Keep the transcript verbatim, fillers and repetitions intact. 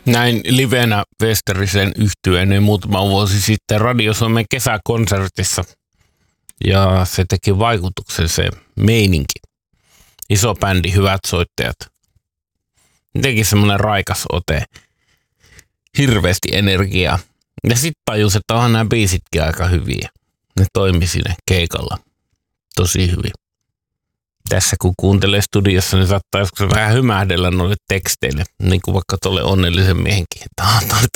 Näin livenä Westerisen yhtyeen muutama vuosi sitten Radio Suomen kesäkonsertissa. Ja se teki vaikutuksen se meininki. Iso bändi, hyvät soittajat. Teki semmoinen raikas ote. Hirveästi energiaa. Ja sitten tajus, että onhan nämä biisitkin aika hyviä. Ne toimi siinä keikalla tosi hyvin. Tässä kun kuuntelee studiossa, niin saattaa joskus vähän hymähdellä noille teksteille. Niin kuin vaikka tuolle onnellisen miehenkin. Tämä